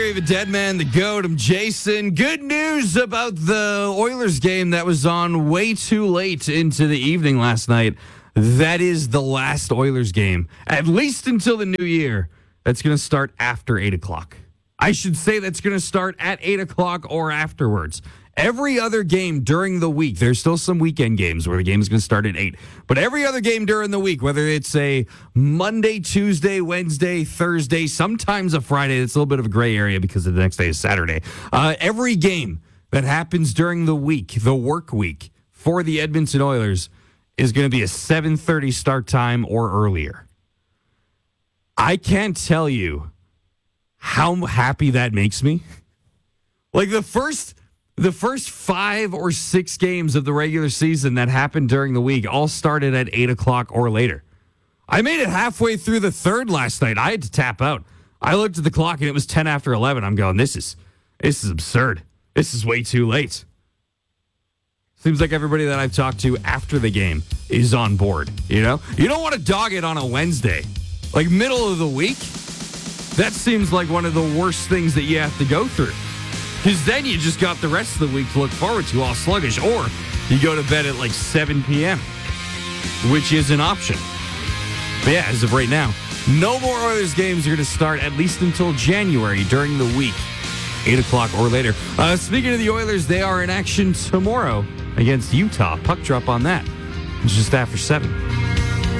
The dead man, the goat. I'm Jason. Good news about the Oilers game that was on way too late into the evening last night. That is the last Oilers game, at least until the new year. That's going to start after 8 o'clock. I should say that's going to start at 8 o'clock or afterwards. Every other game during the week, there's still some weekend games where the game is going to start at 8. But every other game during the week, whether it's a Monday, Tuesday, Wednesday, Thursday, sometimes a Friday, it's a little bit of a gray area because the next day is Saturday. Every game that happens during the week, the work week for the Edmonton Oilers, is going to be a 7:30 start time or earlier. I can't tell you how happy that makes me. Like the first 5 or 6 games of the regular season that happened during the week all started at 8 o'clock or later. I made it halfway through the third last night. I had to tap out. I looked at the clock and it was 10 after 11. I'm going, this is absurd. This is way too late. Seems like everybody that I've talked to after the game is on board, you know? You don't want to dog it on a Wednesday. Like middle of the week, that seems like one of the worst things that you have to go through. Because then you just got the rest of the week to look forward to all sluggish. Or you go to bed at like 7 p.m., which is an option. But yeah, as of right now, no more Oilers games are going to start at least until January during the week, 8 o'clock or later. Speaking of the Oilers, they are in action tomorrow against Utah. Puck drop on that. It's just after 7.